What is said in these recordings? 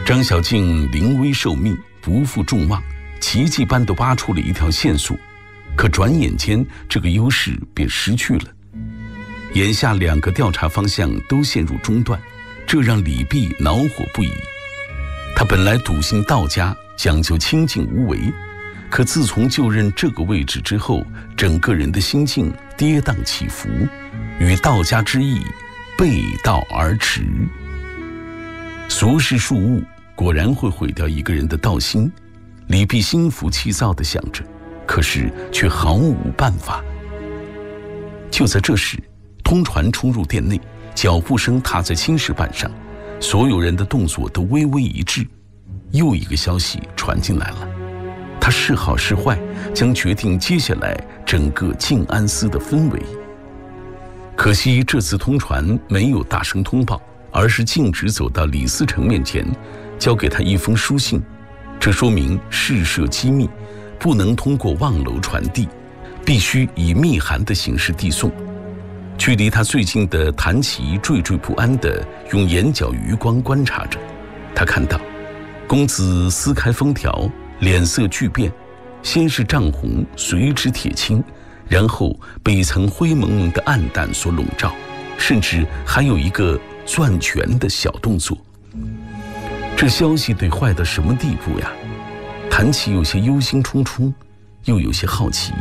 张小静临危受命，不负众望，奇迹般地挖出了一条线索，可转眼间这个优势便失去了。眼下2个调查方向都陷入中断，这让李泌恼火不已。他本来笃信道家，讲究清静无为，可自从就任这个位置之后，整个人的心境跌宕起伏，与道家之意背道而驰。俗世庶务果然会毁掉一个人的道心，李泌心浮气躁地想着，可是却毫无办法。就在这时，通传冲入店内，脚步声踏在青石板上，所有人的动作都微微一滞。又一个消息传进来了，他是好是坏，将决定接下来整个静安司的氛围。可惜这次通传没有大声通报，而是径直走到李思成面前，交给他一封书信。这说明事涉机密，不能通过望楼传递，必须以密函的形式递送。距离他最近的谭琪惴惴不安地用眼角余光观察着，他看到公子撕开封条，脸色巨变，先是涨红，随之铁青，然后被一层灰蒙蒙的暗淡所笼罩，甚至还有一个攥拳的小动作。这消息得坏到什么地步呀？谭琪有些忧心忡忡，又有些好奇。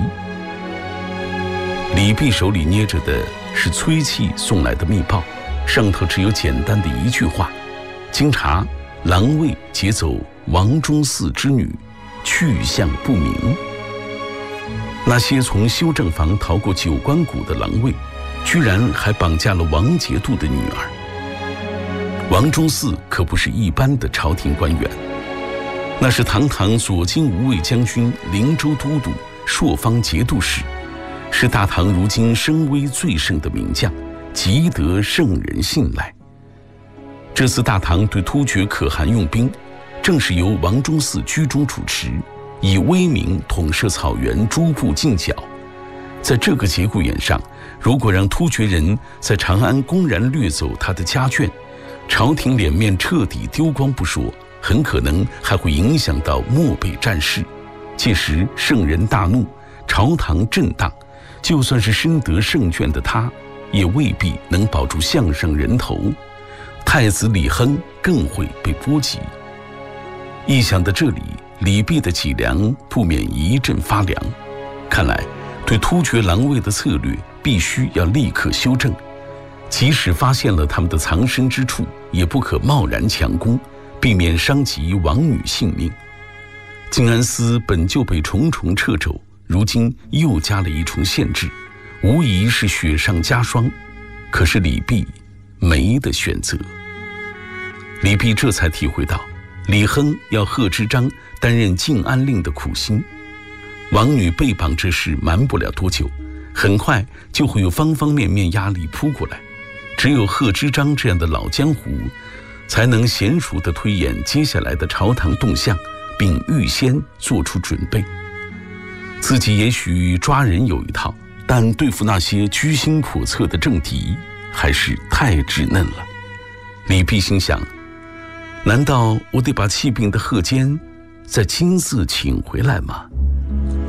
李泌手里捏着的是崔器送来的密报，上头只有简单的一句话：经查，狼卫劫走王忠嗣之女，去向不明。那些从修正房逃过九关谷的狼卫，居然还绑架了王节度的女儿。王忠嗣可不是一般的朝廷官员，那是堂堂左京无畏将军、灵州都督、朔方节度使，是大唐如今声威最盛的名将，极得圣人信赖。这次大唐对突厥可汗用兵，正是由王忠嗣居中主持，以威名统摄草原诸部近角。在这个节骨眼上，如果让突厥人在长安公然掠走他的家眷，朝廷脸面彻底丢光不说，很可能还会影响到漠北战事。届时圣人大怒，朝堂震荡，就算是深得圣眷的他，也未必能保住项上人头。太子李亨更会被波及。一想到这里，李泌的脊梁不免一阵发凉。看来对突厥狼卫的策略必须要立刻修正，即使发现了他们的藏身之处，也不可贸然强攻，避免伤及王女性命。静安司本就被重重掣肘，如今又加了一重限制，无疑是雪上加霜。可是李泌没得选择。李泌这才体会到李亨要贺知章担任静安令的苦心。王女被绑这事瞒不了多久，很快就会有方方面面压力扑过来。只有贺知章这样的老江湖，才能娴熟地推演接下来的朝堂动向，并预先做出准备。自己也许抓人有一套，但对付那些居心叵测的政敌，还是太稚嫩了。李泌心想，难道我得把气病的贺坚再亲自请回来吗？